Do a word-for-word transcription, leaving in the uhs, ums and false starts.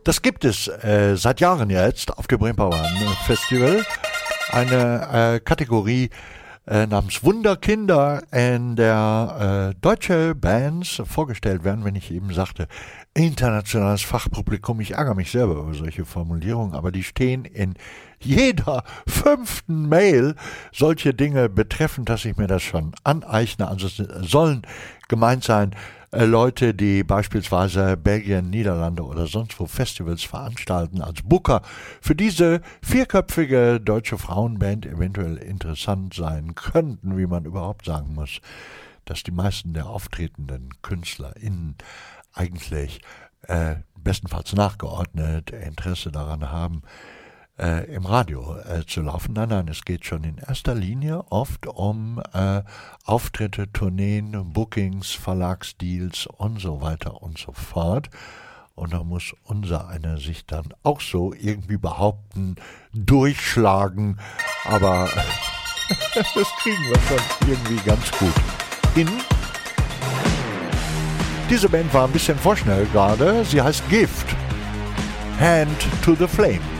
Das gibt es äh, seit Jahren jetzt auf dem Reeperbahn Festival. Eine äh, Kategorie äh, namens Wunderkinder, in der äh, deutsche Bands vorgestellt werden, wenn ich eben sagte, internationales Fachpublikum. Ich ärgere mich selber über solche Formulierungen, aber die stehen in jeder fünften Mail solche Dinge betreffend, dass ich mir das schon aneigne. Also es sollen gemeint sein, äh, Leute, die beispielsweise Belgien, Niederlande oder sonst wo Festivals veranstalten als Booker, für diese vierköpfige deutsche Frauenband eventuell interessant sein könnten, wie man überhaupt sagen muss, dass die meisten der auftretenden KünstlerInnen eigentlich äh, bestenfalls nachgeordnet Interesse daran haben, äh, im Radio äh, zu laufen. Nein, nein, es geht schon in erster Linie oft um äh, Auftritte, Tourneen, Bookings, Verlagsdeals und so weiter und so fort. Und da muss unser einer sich dann auch so irgendwie behaupten, durchschlagen, aber das kriegen wir schon irgendwie ganz gut hin. Diese Band war ein bisschen vorschnell gerade. Sie heißt Gift. Hand to the Flame.